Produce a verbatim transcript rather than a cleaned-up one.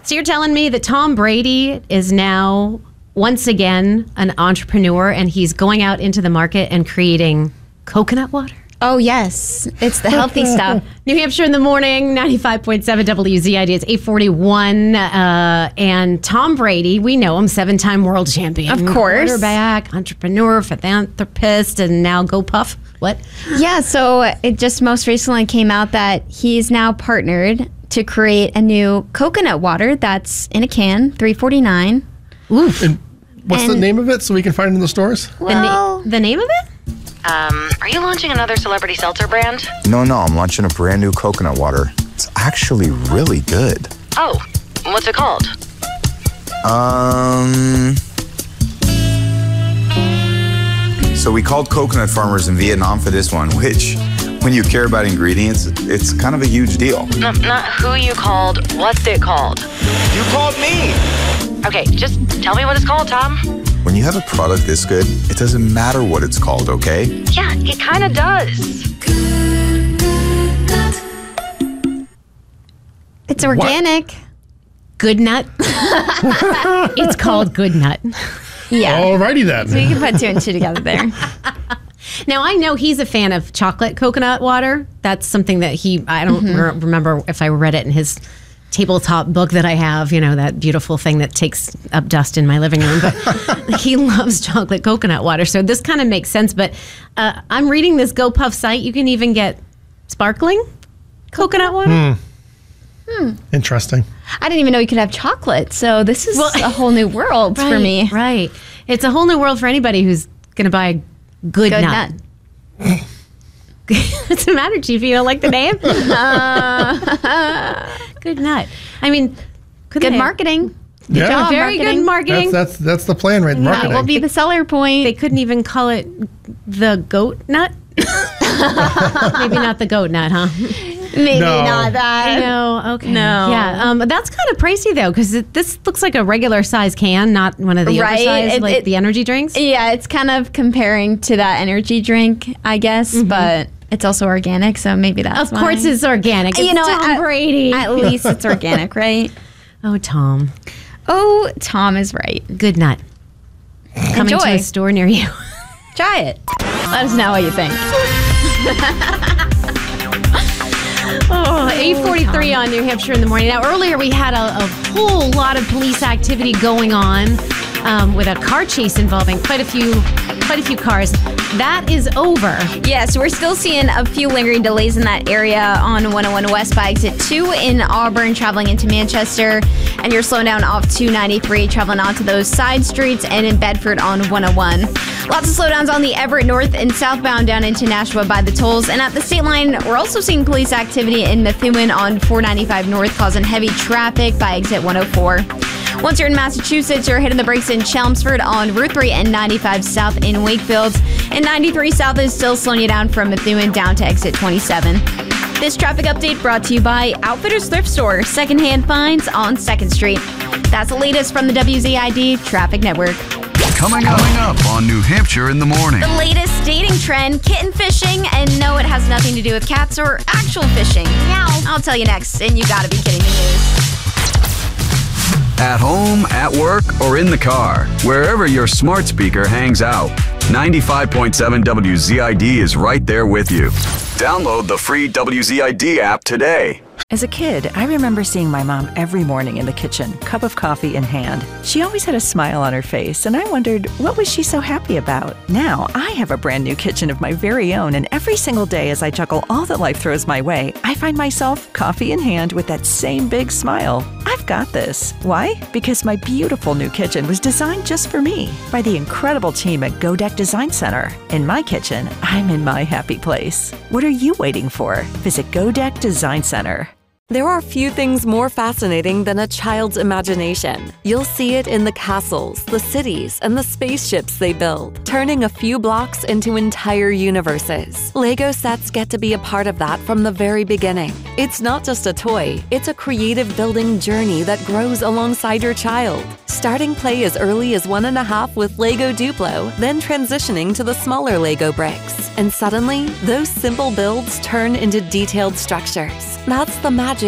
So you're telling me that Tom Brady is now once again an entrepreneur and he's going out into the market and creating coconut water? Oh, yes. It's the healthy stuff. New Hampshire in the morning, ninety-five point seven W Z I D. It's eight forty-one. Uh, and Tom Brady, we know him, seven-time world champion. Of course. Quarterback, entrepreneur, philanthropist, and now Go Puff. What? Yeah, so it just most recently came out that he's now partnered to create a new coconut water that's in a can, three forty-nine. Oof. And what's And- the name of it so we can find it in the stores? The, na- the name of it? Um, are you launching another celebrity seltzer brand? No, no, I'm launching a brand new coconut water. It's actually really good. Oh, what's it called? Um. So we called coconut farmers in Vietnam for this one, which, when you care about ingredients, it's kind of a huge deal. No, not who you called, what's it called? You called me! Okay, just tell me what it's called, Tom. When you have a product this good, it doesn't matter what it's called, okay? Yeah, it kind of does. It's organic. Good Nut. It's called Good Nut. Yeah. Alrighty then. So you can put two and two together there. Now, I know he's a fan of chocolate coconut water. That's something that he, I don't Mm-hmm. re- remember if I read it in his tabletop book that I have, you know, that beautiful thing that takes up dust in my living room. But he loves chocolate coconut water. So this kind of makes sense. But uh, I'm reading this Go Puff site. You can even get sparkling coconut water. Interesting. I didn't even know you could have chocolate. So this is Well, a whole new world for me. Right. It's a whole new world for anybody who's going to buy a good, Good nut. nut. What's the matter, Chief? You don't like the name? Good nut. I mean, could Good they- marketing. Yeah. job. Very marketing. good marketing. That's that's that's the plan, right? Marketing. That will be the seller point. They couldn't even call it the goat nut. Maybe not the goat nut, huh? Maybe No. not that. No. Okay. No. Yeah. Um, but that's kind of pricey though, because this looks like a regular size can, not one of the Right. oversized It- like it- the energy drinks. Yeah, it's kind of comparing to that energy drink, I guess, but it's also organic, so maybe that's of course, why. it's organic. It's You know, Tom at- Brady. At least it's organic, right? oh, Tom. Oh, Tom is right. Good nut. Coming to Enjoy. a store near you. Try it. Let us know what you think. Oh, eight forty-three on New Hampshire in the morning. Now, earlier we had a, a whole lot of police activity going on um, with a car chase involving quite a few, quite a few cars. That is over. Yes, we're still seeing a few lingering delays in that area on one oh one West by exit two in Auburn, traveling into Manchester, and you're slowing down off two ninety-three, traveling onto those side streets, and in Bedford on one oh one. Lots of slowdowns on the Everett North and southbound down into Nashua by the tolls, and at the state line, we're also seeing police activity in Methuen on four ninety-five North, causing heavy traffic by exit one oh four. Once you're in Massachusetts, you're hitting the brakes in Chelmsford on Route three and ninety-five South in Wakefield. And ninety-three South is still slowing you down from Methuen down to exit twenty-seven. This traffic update brought to you by Outfitters Thrift Store, secondhand finds on second Street. That's the latest from the W Z I D Traffic Network. Coming up, coming up on New Hampshire in the morning. The latest dating trend, kitten fishing, and no, it has nothing to do with cats or actual fishing. Meow. I'll tell you next, and you gotta be kidding the news. At home, at work, or in the car, wherever your smart speaker hangs out, ninety-five point seven W Z I D is right there with you. Download the free W Z I D app today. As a kid, I remember seeing my mom every morning in the kitchen, cup of coffee in hand. She always had a smile on her face, and I wondered, what was she so happy about? Now, I have a brand new kitchen of my very own, and every single day as I juggle all that life throws my way, I find myself coffee in hand with that same big smile. I've got this. Why? Because my beautiful new kitchen was designed just for me by the incredible team at Godek Design Center. In my kitchen, I'm in my happy place. What are you waiting for? Visit Godek Design Center. There are few things more fascinating than a child's imagination. You'll see it in the castles, the cities, and the spaceships they build, turning a few blocks into entire universes. Lego sets get to be a part of that from the very beginning. It's not just a toy, it's a creative building journey that grows alongside your child. Starting play as early as one and a half with Lego Duplo, then transitioning to the smaller Lego bricks. And suddenly, those simple builds turn into detailed structures. That's the magic